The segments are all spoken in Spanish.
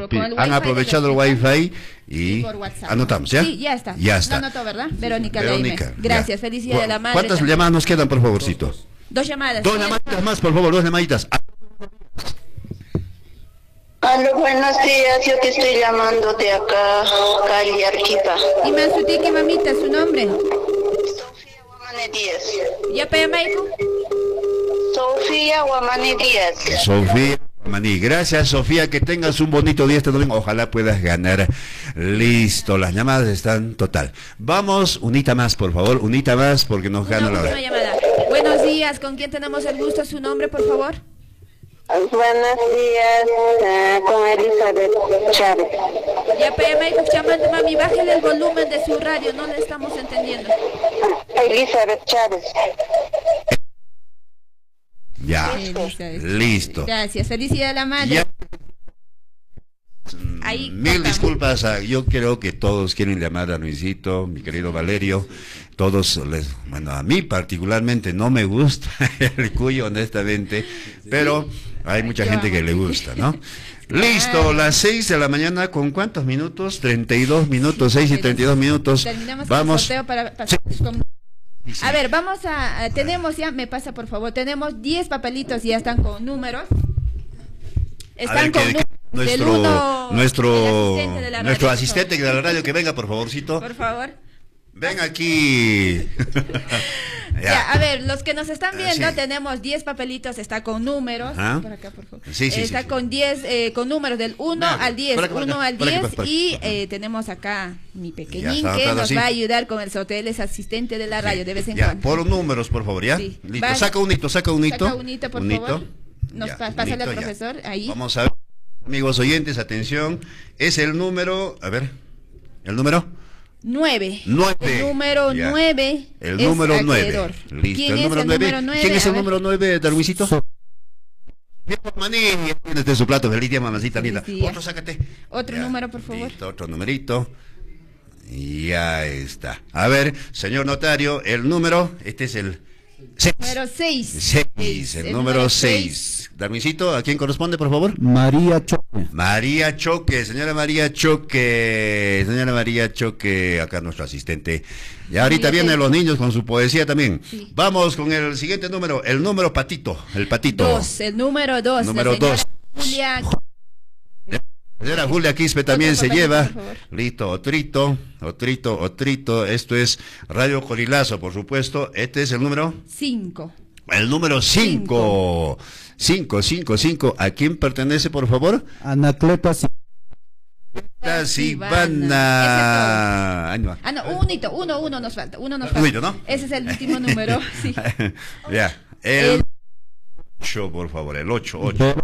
con el han wifi aprovechado el wifi y por WhatsApp. anotamos, ¿ya? Sí, ya está. Ya está. No anotó, ¿verdad? Verónica Laime. Verónica, Gracias, ya. felicidades de la madre. ¿Cuántas llamadas nos quedan, por favorcito? Dos llamadas. Dos llamaditas más, por favor, dos llamaditas. Aló, buenos días, yo te estoy llamando de acá, Cali, Arequipa. Y Mansutiki, mamita, su nombre. Sofía Guamani Díaz. ¿Ya para Maico? Sofía Guamani Díaz. Sofía Maní, gracias Sofía, que tengas un bonito día este domingo, ojalá puedas ganar. Listo, las llamadas están total. Vamos, unita más, por favor, unita más porque nos gana la hora. Llamada. Buenos días, ¿con quién tenemos el gusto? Su nombre, por favor. Buenos días, con Elizabeth Chávez. Ya para Maico, llamando, mami, bájale el volumen de su radio, no le estamos entendiendo. Elizabeth Chávez. Ya, listo. Gracias, felicidades a la madre. Ya. Ahí Mil cortamos. disculpas, yo creo que todos quieren llamar a Luisito, mi querido Valerio, todos bueno, a mí particularmente no me gusta el cuyo, honestamente, pero hay mucha gente que le gusta, ¿no? Listo, las 6 de la mañana, ¿con cuántos minutos? 32 minutos, 6 y 32 minutos. Terminamos Vamos. el sorteo para A ver, vamos a... tenemos ya, me pasa por favor, tenemos 10 papelitos y ya están con números. Están con números. Nuestro asistente de la radio, que venga, por favorcito. Por favor. Ven aquí. Ya, a ver, los que nos están viendo, sí. tenemos 10 papelitos, está con números. Ajá. Por acá, por favor. Sí, está sí. con 10, con números del 1 al 10. por acá, 1 al por aquí, 10. por aquí. Y tenemos acá mi pequeñín Ya está que anotado, nos sí. va a ayudar con el sorteo. Él es asistente de la radio de vez en Ya, cuando. por números, por favor, ¿ya? Sí. Listo. Va. Saca un hito. Saca un hito, por favor. Nos Ya, pásale un hito, al ya. profesor, ahí. Vamos a ver, amigos oyentes, atención. Es el número, a ver, el número 9. 9. El número Ya. 9. El número 9. acreedor. Listo. ¿Quién El es número el 9. número 9? ¿Quién es A el ver. número 9, Darwincito? Bien, Maní, tienes de su plato. Feliz día, mamacita linda. Feliz día. Otro, sácate. Otro Ya, número, por favor. Listo, otro numerito. Ya está. A ver, señor notario, el número, este es el 6. Número 6. 6, el número 6. Darwincito, ¿a quién corresponde, por favor? María Choque. María Choque, señora María Choque, acá nuestro asistente. Y ahorita vienen los niños con su poesía también. Sí. Vamos con el siguiente número, el número patito, el patito. 2, el número 2. Número 2. Julia. Señora Julia Quispe también Otro se papelito, lleva. por favor. Listo, otrito. Esto es Radio Corilazo, por supuesto. Este es el número. 5. El número 5. 5. ¿A quién pertenece, por favor? Anacleta Sivana. Ay, no. Ah, no, un hito, uno nos falta. Uno nos Un falta. hito, ¿no? Ese es el último número. Sí. Ya. El 8, por favor, el 8.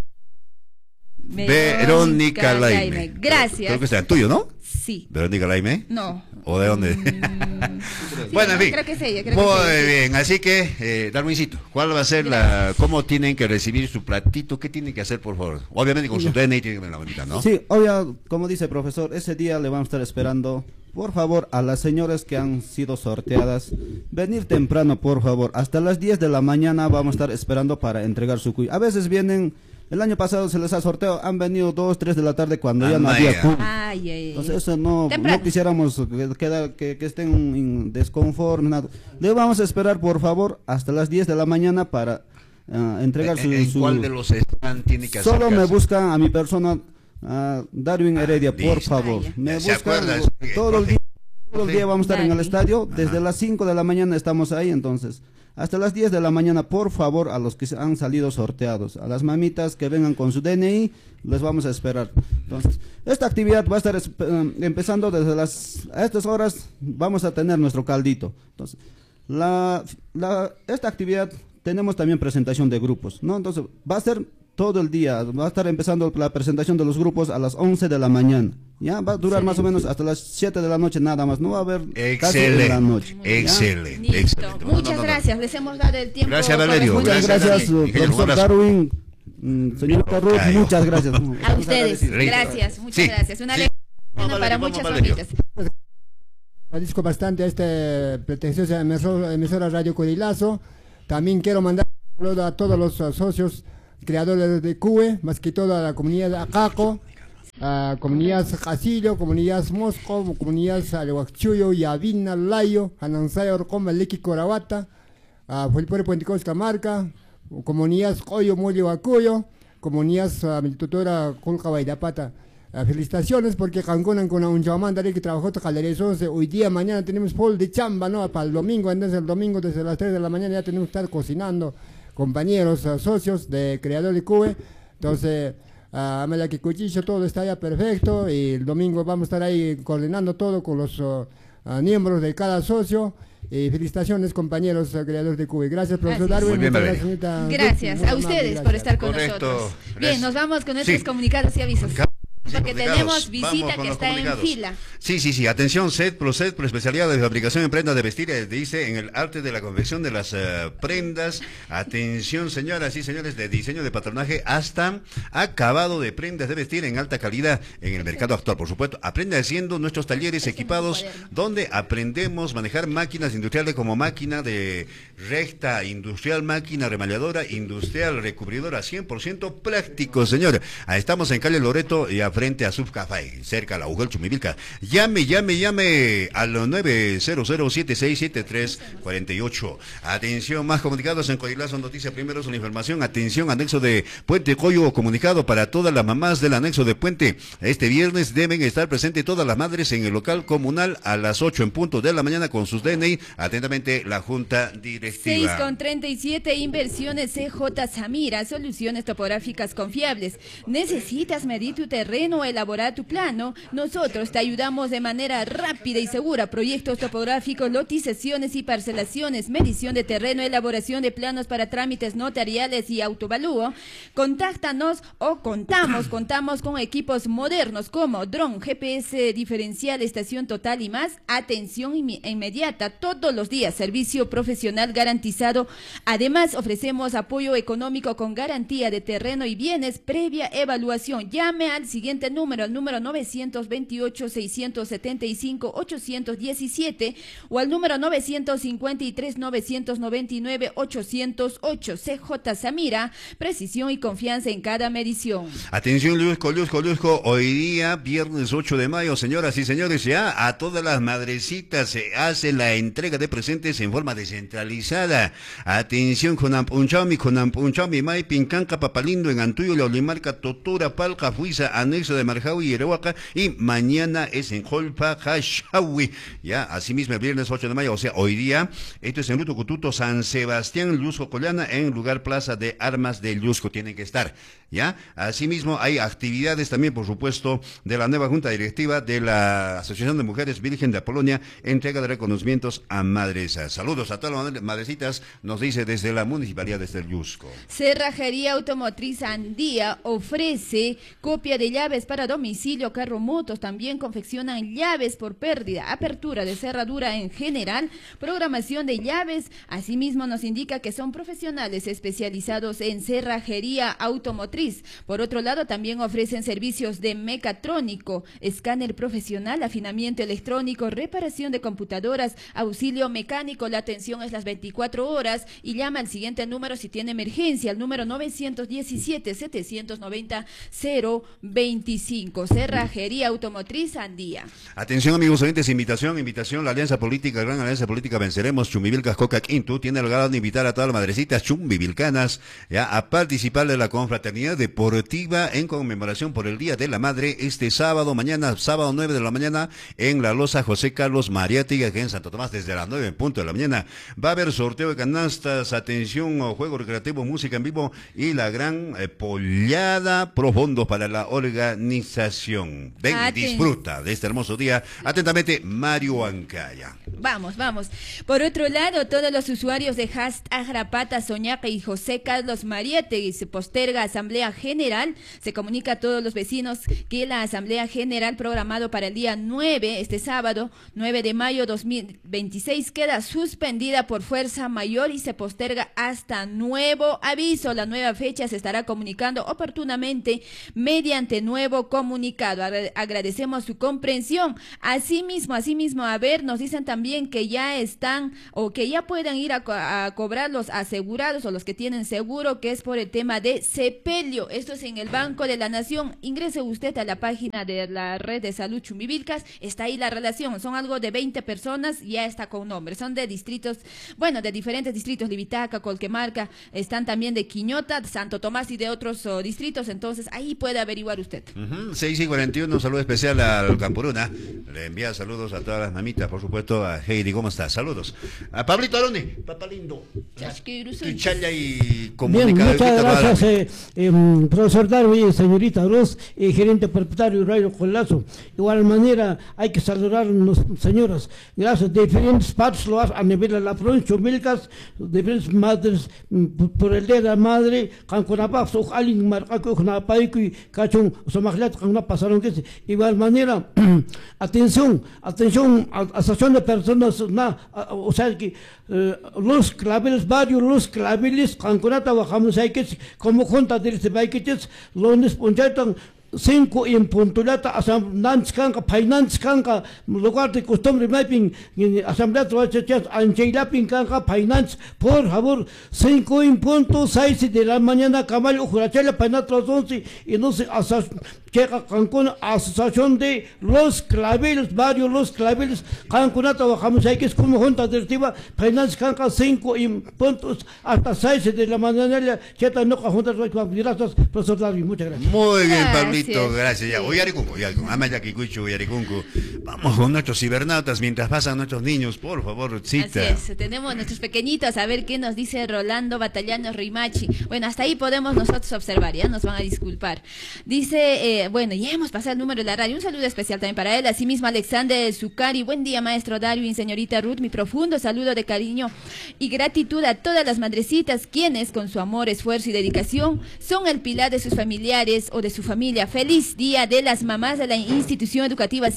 Verónica Laime. Gracias. Creo que sea tuyo, ¿no? Sí. Verónica Laime. No. ¿O de dónde? Sí, Bueno, en no, fin. creo que es ella. Muy bien, así que, Darwincito, ¿cuál va a ser cómo tienen que recibir su platito? ¿Qué tienen que hacer, por favor? Obviamente con su DNI tienen que ver la bonita, ¿no? Sí, obvio, como dice el profesor, ese día le vamos a estar esperando, por favor, a las señoras que han sido sorteadas, venir temprano, por favor. Hasta las 10 de la mañana vamos a estar esperando para entregar su cuy. A veces vienen, el año pasado se les ha sorteado, han venido 2, 3 de la tarde cuando ya no había cuy. Ay. Entonces eso no quisiéramos que estén desconformes, nada. Le vamos a esperar, por favor, hasta las 10 de la mañana para entregar su... ¿Cuál de los están tiene que hacer? Solo me buscan a mi persona, Darwin Heredia, por Listo. favor. Ya. Me ¿Se buscan acuerda? todo el día. Todo el día vamos a estar en el Dale. estadio, desde las 5 de la mañana estamos ahí, entonces, hasta las 10 de la mañana, por favor, a los que han salido sorteados, a las mamitas que vengan con su DNI, les vamos a esperar. Entonces, esta actividad va a estar empezando desde a estas horas, vamos a tener nuestro caldito. Entonces, esta actividad tenemos también presentación de grupos, ¿no? Entonces, va a ser todo el día, va a estar empezando la presentación de los grupos a las 11 de la mañana, ya va a durar más o menos hasta las 7 de la noche nada más, no va a haber casi en la noche. Excelente. Listo. Muchas gracias, les hemos dado el tiempo. Gracias, Valerio. Muchas gracias, profesor Darwin, señorita Ruth, muchas gracias. A ustedes, Listo. gracias, muchas Sí, gracias. Una sí. lección para Vamos, muchas Valerio. familias. Agradezco bastante a esta pretenciosa emisora Radio Corilazo. También quiero mandar un saludo a todos los socios creadores de CUE, más que todo a la comunidad de Acaco. comunidades Casillo, comunidades Mosco, comunidades Alhuachuyo, Yavina, Layo, Ananzaya, Orcoma, Lequi, Coravata, Fulpore, Puenticosca, Marca, comunidades Coyo, Molio, Acuyo, comunidades mi tutora Colca, Baidapata. Felicitaciones porque Cancún con un chamandare que trabajó calderezos. Hoy día, mañana tenemos full de chamba, ¿no? Para el domingo, entonces el domingo desde las 3 de la mañana ya tenemos que estar cocinando, compañeros, socios de Creador de Cube. Entonces, Amela que Cuchillo, todo está ya perfecto y el domingo vamos a estar ahí coordinando todo con los miembros de cada socio. Felicitaciones, compañeros creadores de Cube. Gracias, profesor Darwin. Bien, gracias a ustedes por estar con nosotros. Bien, nos vamos con nuestros comunicados y avisos. Porque tenemos visita que está en fila. Sí. Atención, SED por especialidad de fabricación en prendas de vestir, dice en el arte de la confección de las prendas. Atención, señoras y señores, de diseño de patronaje hasta acabado de prendas de vestir en alta calidad en el mercado actual. Por supuesto, aprende haciendo nuestros talleres equipados donde aprendemos a manejar máquinas industriales como máquina de recta industrial, máquina remalladora industrial, recubridora, 100% práctico, señor. Estamos en calle Loreto y frente a Subcafé, cerca a la UGEL Chumivilca. Llame al 900-7673-48. Atención, más comunicados en Codilazo Noticias Primeros la información. Atención, anexo de Puente Coyo, comunicado para todas las mamás del anexo de Puente. Este viernes deben estar presentes todas las madres en el local comunal a las 8 en punto de la mañana con sus DNI. Atentamente, la Junta Directiva. 6,37 Inversiones CJ Samira, soluciones topográficas confiables. ¿Necesitas medir tu terreno o elaborar tu plano? Nosotros te ayudamos de manera rápida y segura. Proyectos topográficos, lotizaciones y parcelaciones, medición de terreno, elaboración de planos para trámites notariales y autovalúo. Contáctanos o contamos con equipos modernos como dron, GPS diferencial, estación total y más. Atención inmediata todos los días, servicio profesional garantizado. Además, ofrecemos apoyo económico con garantía de terreno y bienes previa evaluación. Llame al siguiente número, al número 928-675-817 o al número 953-999-808. CJ Samira, precisión y confianza en cada medición. Atención, Lusco, hoy día, viernes 8 de mayo, señoras y señores, ya a todas las madrecitas se hace la entrega de presentes en forma descentralizada. Atención, Conampunchami, May, Pincanca, Papalindo, en Antuyo, La Olimarca, Totura, Palca, Fuiza, anexo de Marjaui y Erehuaca, y mañana es en Jolpa, Hashawi. Ya, asimismo el viernes 8 de mayo, o sea, hoy día, esto es en Luto Cututo, San Sebastián, Lusco, Collana, en lugar Plaza de Armas de Lusco, tienen que estar, ya. Asimismo hay actividades también, por supuesto, de la nueva Junta Directiva de la Asociación de Mujeres Virgen de Apolonia, entrega de reconocimientos a madres. Saludos a todas las madrecitas, nos dice desde la Municipalidad de Lusco. Cerrajería Automotriz Andía ofrece copia de llaves para domicilio, carro, motos. También confeccionan llaves por pérdida, apertura de cerradura en general, programación de llaves. Asimismo nos indica que son profesionales especializados en cerrajería automotriz. Por otro lado, también ofrecen servicios de mecatrónico, escáner profesional, afinamiento electrónico, reparación de computadoras, auxilio mecánico. La atención es las 24 horas y llama al siguiente número si tiene emergencia, al número 917-790-025. Cerrajería Automotriz Andía. Atención, amigos oyentes, invitación, la Alianza Política, Gran Alianza Política Venceremos, Chumbivilcas, Coca Quinto, tiene el grado de invitar a todas las madrecitas chumbivilcanas ya a participar de la confraternidad deportiva en conmemoración por el Día de la Madre este sábado, mañana, sábado 9 de la mañana, en la Loza José Carlos Mariátegui, aquí en Santo Tomás, desde las 9 en punto de la mañana. Va a haber sorteo de canastas, atención, juego recreativo, música en vivo y la gran pollada profundo para la organización. Ven y disfruta de este hermoso día. Atentamente, Mario Ancaya. Vamos. Por otro lado, todos los usuarios de Agrapata, Soñaca y José Carlos Mariátegui se posterga Asamblea General. Se comunica a todos los vecinos que la Asamblea General programado para el día 9, este sábado, 9 de mayo 2026, queda suspendida por fuerza mayor y se posterga hasta nuevo aviso. La nueva fecha se estará comunicando oportunamente mediante nuevo comunicado. Agradecemos su comprensión. Asimismo, a ver, nos dicen también también que ya están o que ya puedan ir a cobrar los asegurados o los que tienen seguro, que es por el tema de sepelio. Esto es en el Banco de la Nación. Ingrese usted a la página de la Red de Salud Chumbivilcas, está ahí la relación, son algo de 20 personas, ya está con nombre, son de distritos, bueno, de diferentes distritos, Libitaca, Colquemarca, están también de Quiñota, Santo Tomás y de otros distritos, entonces ahí puede averiguar usted. 6:41, un saludo especial al Campuruna, le envía saludos a todas las mamitas, por supuesto, a Heidi, ¿cómo estás? Saludos. A Pablito Arone, papá lindo. Chaya y Bien, muchas gracias, profesor Darwin, señorita Ross, gerente propietario Rayo Colazo. Igual manera, hay que saludar a las señoras. Gracias, de diferentes partes lo hacen a nivel de la provincia, Chumilcas, diferentes madres, por el Día de la Madre, Canconapaz, o alguien marcaco, Napaico y Cachón, Somaglat, Canna pasaron que igual manera, atención, asociación de personas, o sea que los claveles, varios los claveles, Canconata, bajamos hay que, como junta de este baiquetes, los ponchatan 5 en Puntulata, Asamblea Finance Canca, lugar de costumbre mapping, Asamblea Trochas, Anchailapin Canca, Finance, por favor, 5 en punto 6 de la mañana, Caballo, Jurachela, Panatras 11, y no se llega Cancún, Asociación de los Claveles, varios los Claveles, Cancunata, bajamos ahí que es como junta directiva, Finance Canca, 5 en puntos hasta 6 de la mañana, Cheta no junta, gracias, profesor David, muchas gracias. Muy bien, Pablito, gracias. Ya, Uyaricuncu, Amaya Kikuchu, Uyaricuncu. Vamos con nuestros cibernautas mientras pasan nuestros niños, por favor, cita. Así es, tenemos nuestros pequeñitos, a ver qué nos dice Rolando Batallano Rimachi. Bueno, hasta ahí podemos nosotros observar, ya nos van a disculpar. Dice, bueno, ya hemos pasado el número de la radio, un saludo especial también para él, asimismo Alexander Zucari, buen día maestro Darwin, señorita Ruth, mi profundo saludo de cariño y gratitud a todas las madrecitas, quienes con su amor, esfuerzo y dedicación son el pilar de sus familiares o de su familia. Feliz Día de las Mamás de la Institución Educativa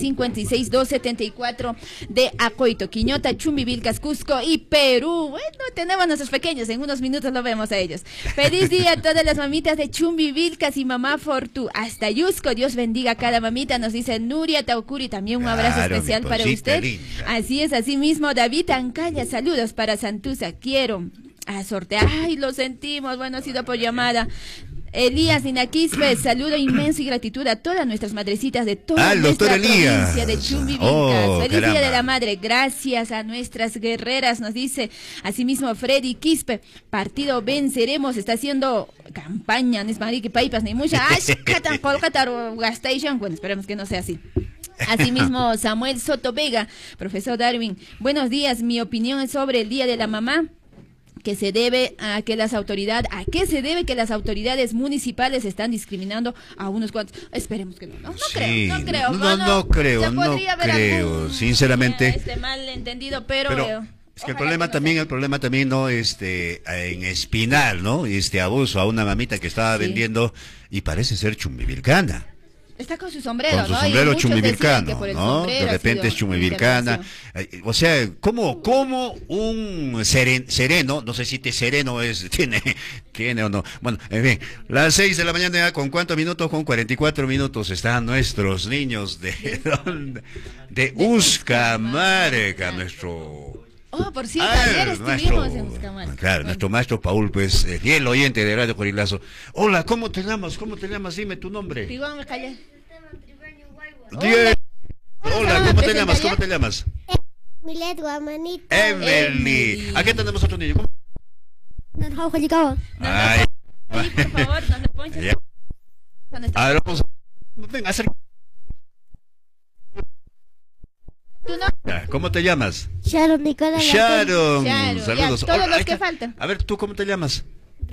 56274 de Acoito, Quiñota, Chumbivilcas, Cusco y Perú. Bueno, tenemos a nuestros pequeños, en unos minutos lo vemos a ellos. Feliz día a todas las mamitas de Chumbivilcas y mamá Fortu, hasta Yusco, Dios bendiga a cada mamita, nos dice Nuria Taukuri, también un abrazo especial para usted. Linda. Así es, así mismo, David Ancaya, saludos para Santuza, quiero a sortear, ay, lo sentimos, bueno, ha sido por llamada. Elías Inaquispe, saludo inmenso y gratitud a todas nuestras madrecitas de toda nuestra provincia de Chumbivilcas. Feliz Día de la Madre, gracias a nuestras guerreras, nos dice asimismo Freddy Quispe, partido venceremos, está haciendo campaña, Nesmarique Paipas, ni mucha, bueno, esperemos que no sea así. Asimismo Samuel Soto Vega, profesor Darwin, buenos días, mi opinión es sobre el Día de la Mamá. Que se debe a que las autoridades, ¿a qué se debe que las autoridades municipales están discriminando a unos cuantos? Esperemos que no, no creo, sinceramente. Malentendido, pero es que el problema también no en Espinal, ¿no? Abuso a una mamita que estaba vendiendo y parece ser chumbivilcana. Está con su sombrero, con su sombrero chumbivilcano, ¿no? De repente es chumbivilcana. O sea, ¿cómo un sereno, no sé si sereno tiene o no? Bueno, en fin, las 6 de la mañana ya, ¿con cuántos minutos? Con 44 minutos están nuestros niños de Uscamarca, nuestro... Oh, por cierto, ayer estuvimos en Uscamarca. Claro, nuestro maestro Paul, pues, fiel oyente de Radio Corilazo. Hola, ¿cómo te llamas? Dime tu nombre. Hola, ¿cómo te llamas? Milet Guamanito. Emily. Aquí tenemos otro niño. ¿Cómo? Ay, por favor, ¿dónde ponchas? A ver, vamos. Venga, acércate. ¿Cómo te llamas? Sharon Nicola. Sharon, saludos. Ya, todos los que faltan. A ver, ¿tú cómo te llamas?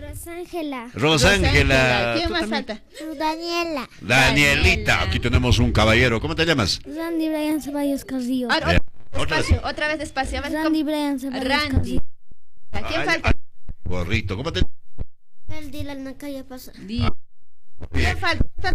Rosángela. ¿Quién más falta? Daniela. Danielita, aquí tenemos un caballero. ¿Cómo te llamas? Randy Brian Ceballos Carrillo. Otra vez despacio. Randy Brian Ceballos Carrillo. ¿A quién falta? Gorrito, ¿cómo te El Dylan Nacaya pasa. ¿Quién falta?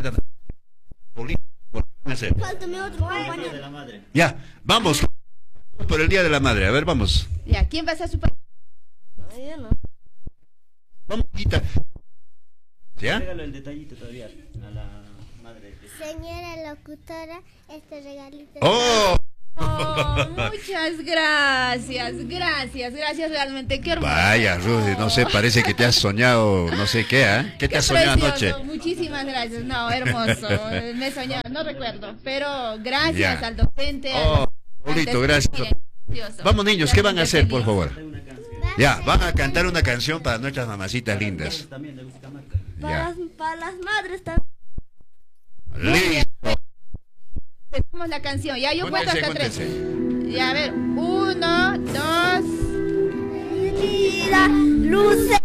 Faltame otro compañero de la madre. Ya, vamos por el Día de la Madre. A ver, vamos. Ya, ¿quién va a ser su Yo no. Vamos, quita. ¿Ya? Regalo el detallito todavía a la madre. Señora locutora, este regalito. ¡Oh! Oh, muchas gracias realmente, qué hermoso. Vaya, Rudy, no sé, parece que te has soñado, no sé qué, ¿ah? ¿Qué te has soñado precioso, anoche? muchísimas gracias, no, hermoso, me he soñado, no recuerdo, pero gracias Ya. al docente. Oh, Paulito, gracias. Precioso. Vamos niños, ¿qué van a hacer, por Realmente favor? Ya, van a cantar una canción para nuestras mamacitas lindas. Ya. Para las madres también. Listo. Tenemos la canción, ya yo cuento Júntense, hasta 3. júntense. Ya, a ver, 1, 2. Mira, luces.